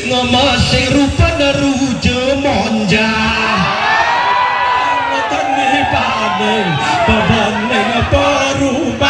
ngomong sing rupane rujo monja ngoten nipane babane apa